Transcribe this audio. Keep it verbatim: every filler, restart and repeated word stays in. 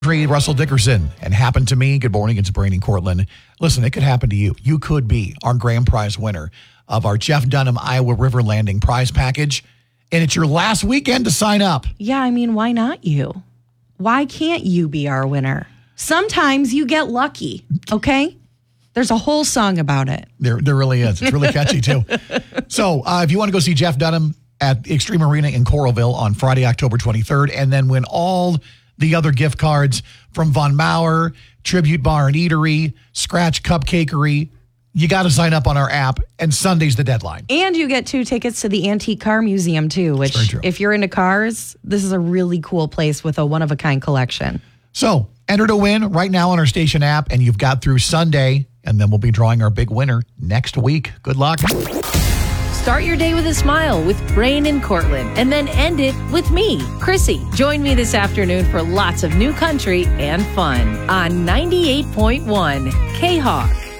Russell Dickerson, and Happened to Me. Good morning, it's Brain and Cortland. Listen, it could happen to you. You could be our grand prize winner of our Jeff Dunham Iowa River Landing prize package, and it's your last weekend to sign up. Yeah, I mean, why not you? Why can't you be our winner? Sometimes you get lucky, okay? There's a whole song about it. There, there really is. It's really catchy, too. So uh, if you want to go see Jeff Dunham at Extreme Arena in Coralville on Friday, October twenty-third, and then win all the other gift cards from Von Mauer, Tribute Bar and Eatery, Scratch Cupcakery, you got to sign up on our app, and Sunday's the deadline. And you get two tickets to the Antique Car Museum, too, which, if you're into cars, this is a really cool place with a one-of-a-kind collection. So, enter to win right now on our station app, and you've got through Sunday, and then we'll be drawing our big winner next week. Good luck. Start your day with a smile with Brain and Cortland, and then end it with me, Chrissy. Join me this afternoon for lots of new country and fun on ninety-eight point one K-Hawk.